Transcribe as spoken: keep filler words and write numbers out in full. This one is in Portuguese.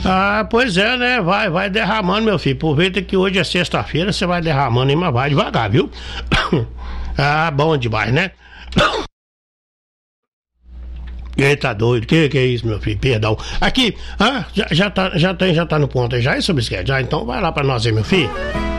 Ah, pois é, né? Vai, vai derramando, meu filho. Aproveita que hoje é sexta-feira, você vai derramando aí, mas vai devagar, viu? Ah, bom demais, né? Eita doido, que que é isso, meu filho? Perdão. Aqui, ah, já, já, tá, já, tem, já tá no ponto aí, já, isso, bisquete? Já, então vai lá pra nós aí, meu filho.